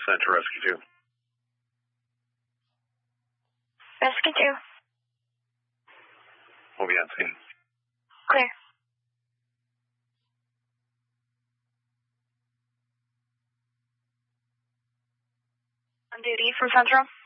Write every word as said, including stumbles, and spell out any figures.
sent to Rescue two. Rescue two. We'll be on scene. Clear. On duty from Central.